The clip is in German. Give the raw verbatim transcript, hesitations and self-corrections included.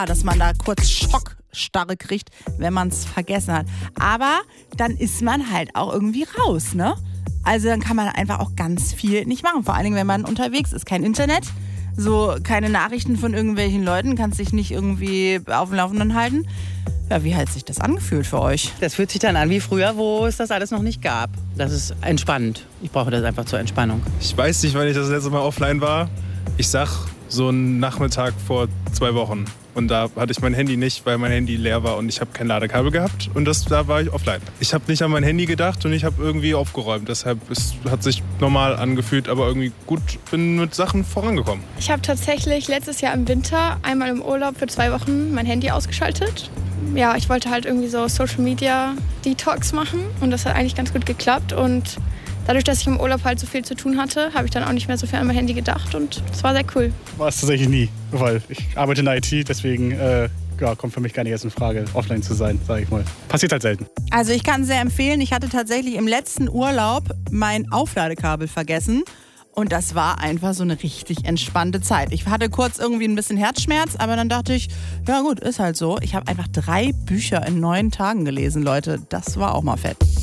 dass man da kurz Schockstarre kriegt, wenn man es vergessen hat. Aber dann ist man halt auch irgendwie raus, ne? Also dann kann man einfach auch ganz viel nicht machen. Vor allen Dingen, wenn man unterwegs ist. Kein Internet, so keine Nachrichten von irgendwelchen Leuten, kannst dich nicht irgendwie auf dem Laufenden halten. Ja, wie hat sich das angefühlt für euch? Das fühlt sich dann an wie früher, wo es das alles noch nicht gab. Das ist entspannend. Ich brauche das einfach zur Entspannung. Ich weiß nicht, wann ich das letzte Mal offline war. Ich sag so einen Nachmittag vor zwei Wochen. Und da hatte ich mein Handy nicht, weil mein Handy leer war und ich habe kein Ladekabel gehabt. Und das, da war ich offline. Ich habe nicht an mein Handy gedacht und ich habe irgendwie aufgeräumt. Deshalb es hat sich normal angefühlt, aber irgendwie gut, bin mit Sachen vorangekommen. Ich habe tatsächlich letztes Jahr im Winter einmal im Urlaub für zwei Wochen mein Handy ausgeschaltet. Ja, ich wollte halt irgendwie so Social Media Detox machen und das hat eigentlich ganz gut geklappt. Und dadurch, dass ich im Urlaub halt so viel zu tun hatte, habe ich dann auch nicht mehr so viel an mein Handy gedacht und das war sehr cool. War es tatsächlich nie, weil ich arbeite in der I T, deswegen äh, ja, kommt für mich gar nicht erst in Frage, offline zu sein, sage ich mal. Passiert halt selten. Also ich kann sehr empfehlen, ich hatte tatsächlich im letzten Urlaub mein Aufladekabel vergessen. Und das war einfach so eine richtig entspannte Zeit. Ich hatte kurz irgendwie ein bisschen Herzschmerz, aber dann dachte ich, ja gut, ist halt so. Ich habe einfach drei Bücher in neun Tagen gelesen, Leute. Das war auch mal fett.